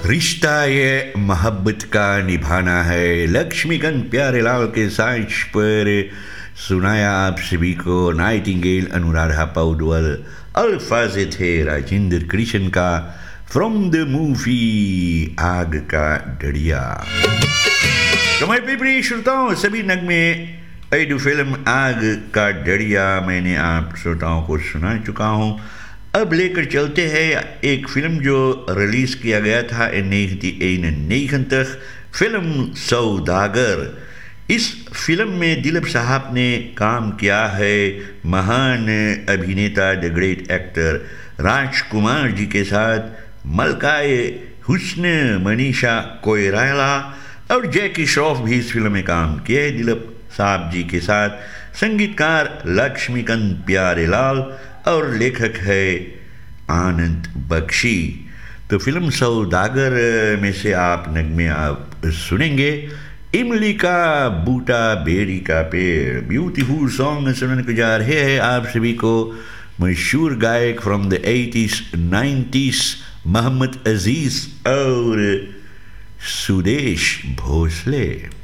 रिश्ता ये मोहब्बत का निभाना है, लक्ष्मीकांत प्यारेलाल के साइज पर सुनाया आप सभी को नाइटिंगेल अनुराधा पौडवाल। अल्फाज थे राजेंद्र कृष्ण का फ्रॉम द मूवी आग का डरिया। तो मेरे प्रिय श्रोताओं, सभी नगमे ऐड फिल्म आग का डरिया मैंने आप श्रोताओं को सुना चुका हूँ। अब लेकर चलते हैं एक फिल्म जो रिलीज़ किया गया था in 1991 फिल्म सौदागर। इस फिल्म में दिलीप साहब ने काम किया है महान अभिनेता the great actor Rajkumar ji के साथ, मलकाए हुस्न मनीषा कोइराला और जैकी श्रॉफ भी इस फिल्म में काम किए हैं दिलीप साहब जी के साथ। संगीतकार लक्ष्मीकांत प्यारेलाल और लेखक है आनंद बख्शी। तो फिल्म सौदागर में से आप नगमे आप सुनेंगे इमली का बूटा बेरी का पेड़। ब्यूटीफुल सॉन्ग सुनने को जा रहे हैं आप सभी को मशहूर गायक from the 80s 90s Mohammad अजीज और सुदेश भोसले।